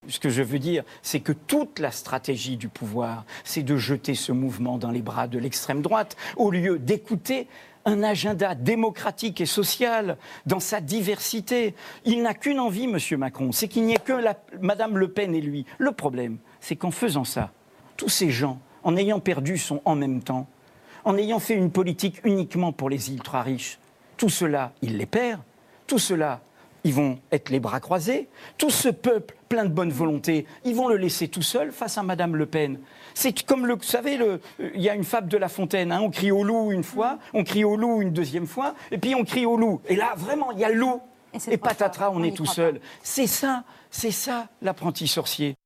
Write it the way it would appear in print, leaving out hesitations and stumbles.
Ce que je veux dire, c'est que toute la stratégie du pouvoir, c'est de jeter ce mouvement dans les bras de l'extrême droite, au lieu d'écouter un agenda démocratique et social dans sa diversité. Il n'a qu'une envie, M. Macron, c'est qu'il n'y ait que Mme Le Pen et lui. Le problème, c'est qu'en faisant ça, tous ces gens, en ayant perdu son « en même temps », en ayant fait une politique uniquement pour les ultra-riches, tout cela, il les perd, tout cela, ils vont être les bras croisés. Tout ce peuple plein de bonne volonté, ils vont le laisser tout seul face à Madame Le Pen. C'est comme, vous savez, il y a une fable de La Fontaine, hein, on crie au loup une fois, on crie au loup une deuxième fois, et puis on crie au loup. Et là, vraiment, il y a le loup. Et patatras, on est tout seul. C'est ça l'apprenti sorcier.